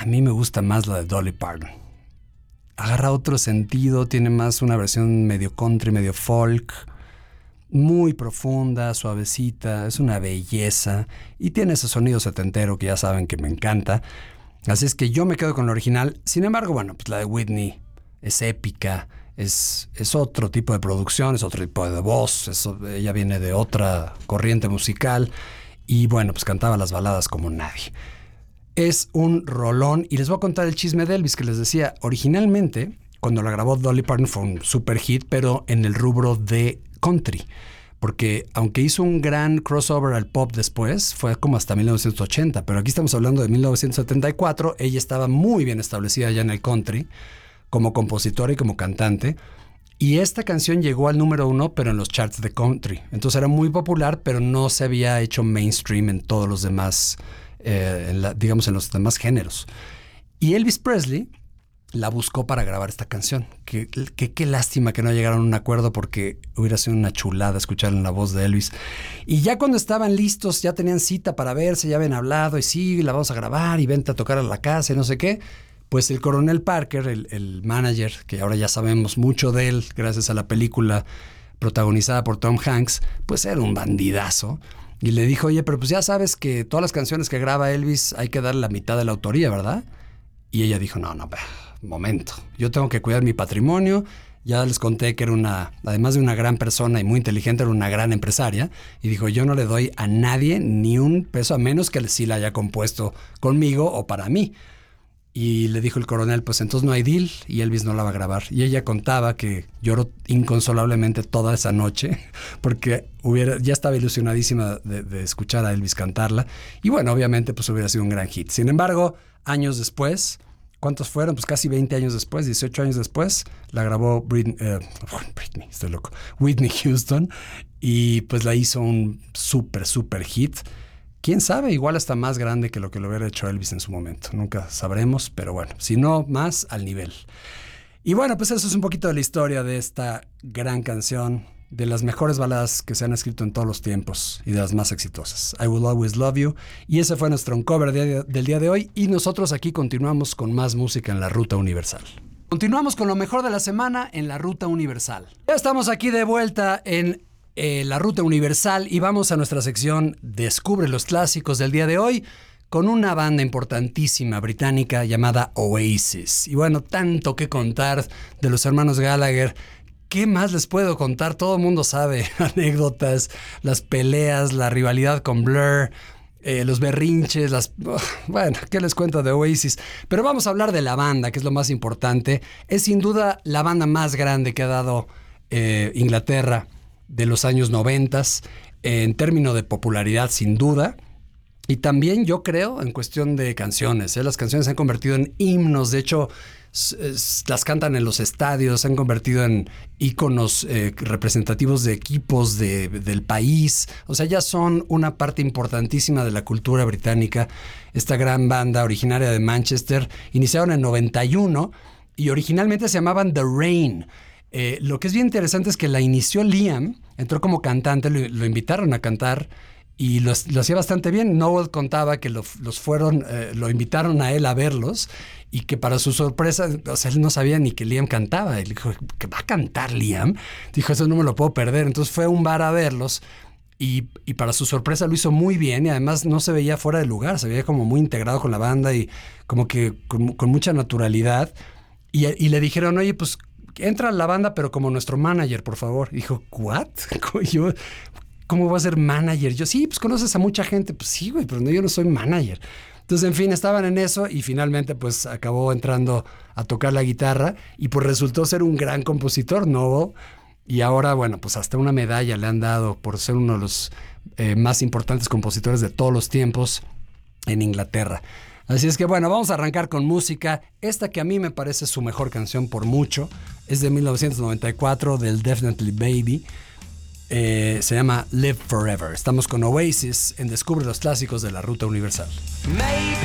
mí me gusta más la de Dolly Parton. Agarra otro sentido, tiene más una versión medio country, medio folk, muy profunda, suavecita, es una belleza y tiene ese sonido setentero que ya saben que me encanta. Así es que yo me quedo con la original. Sin embargo, bueno, pues la de Whitney es épica, es otro tipo de producción, es otro tipo de voz, ella viene de otra corriente musical y bueno, pues cantaba las baladas como nadie. Es un rolón y les voy a contar el chisme de Elvis que les decía. Originalmente, cuando la grabó Dolly Parton fue un super hit, pero en el rubro de country. Porque aunque hizo un gran crossover al pop después, fue como hasta 1980, pero aquí estamos hablando de 1974, ella estaba muy bien establecida ya en el country, como compositora y como cantante, y esta canción llegó al número 1, pero en los charts de country. Entonces era muy popular, pero no se había hecho mainstream en todos los demás, digamos en los demás géneros. Y Elvis Presley la buscó para grabar esta canción. Qué lástima que no llegaron a un acuerdo porque hubiera sido una chulada escuchar en la voz de Elvis. Y ya cuando estaban listos, ya tenían cita para verse, ya habían hablado y sí, la vamos a grabar y vente a tocar a la casa y no sé qué. Pues el coronel Parker, el manager, que ahora ya sabemos mucho de él gracias a la película protagonizada por Tom Hanks, pues era un bandidazo. Y le dijo, oye, pero pues ya sabes que todas las canciones que graba Elvis hay que darle la mitad de la autoría, ¿verdad? Y ella dijo, no, momento, yo tengo que cuidar mi patrimonio. Ya les conté que era además de una gran persona y muy inteligente, era una gran empresaria. Y dijo, yo no le doy a nadie ni un peso a menos que sí la haya compuesto conmigo o para mí. Y le dijo el coronel, pues entonces no hay deal y Elvis no la va a grabar. Y ella contaba que lloró inconsolablemente toda esa noche porque ya estaba ilusionadísima de escuchar a Elvis cantarla. Y bueno, obviamente pues hubiera sido un gran hit. Sin embargo, años después, ¿cuántos fueron? Pues casi 20 años después, 18 años después, la grabó Whitney Houston y pues la hizo un super hit. Quién sabe, igual hasta más grande que lo hubiera hecho Elvis en su momento. Nunca sabremos, pero bueno, si no, más al nivel. Y bueno, pues eso es un poquito de la historia de esta gran canción, de las mejores baladas que se han escrito en todos los tiempos y de las más exitosas. I Will Always Love You. Y ese fue nuestro uncover del día de hoy. Y nosotros aquí continuamos con más música en la Ruta Universal. Continuamos con lo mejor de la semana en la Ruta Universal. Ya estamos aquí de vuelta en la Ruta Universal y vamos a nuestra sección Descubre los clásicos del día de hoy con una banda importantísima británica llamada Oasis. Y bueno, tanto que contar de los hermanos Gallagher. ¿Qué más les puedo contar? Todo el mundo sabe anécdotas, las peleas, la rivalidad con Blur, los berrinches, bueno, ¿qué les cuento de Oasis? Pero vamos a hablar de la banda, que es lo más importante. Es sin duda la banda más grande que ha dado Inglaterra de los años 90, en términos de popularidad, sin duda. Y también yo creo en cuestión de canciones. Las canciones se han convertido en himnos. De hecho, las cantan en los estadios, se han convertido en íconos representativos de equipos del país. O sea, ya son una parte importantísima de la cultura británica. Esta gran banda originaria de Manchester, iniciaron en 91 y originalmente se llamaban The Rain. Lo que es bien interesante es que la inició Liam, entró como cantante, lo invitaron a cantar y lo hacía bastante bien. Noel contaba que lo invitaron a él a verlos y que para su sorpresa, o sea, él no sabía ni que Liam cantaba. Él dijo, ¿qué va a cantar Liam? Dijo, eso no me lo puedo perder. Entonces fue a un bar a verlos y para su sorpresa lo hizo muy bien y además no se veía fuera de lugar, se veía como muy integrado con la banda y como que con mucha naturalidad. Y le dijeron, oye, pues entra a la banda, pero como nuestro manager, por favor. Y dijo, ¿what? ¿Cómo voy a ser manager? Yo, sí, pues conoces a mucha gente. Pues sí, güey, pero yo no soy manager. Entonces, en fin, estaban en eso y finalmente pues acabó entrando a tocar la guitarra y pues resultó ser un gran compositor, Noel. Y ahora, bueno, pues hasta una medalla le han dado por ser uno de los más importantes compositores de todos los tiempos en Inglaterra. Así es que bueno, vamos a arrancar con música. Esta que a mí me parece su mejor canción por mucho, es de 1994 del Definitely Baby. Se llama Live Forever. Estamos con Oasis en Descubre los Clásicos de la Ruta Universal. Maybe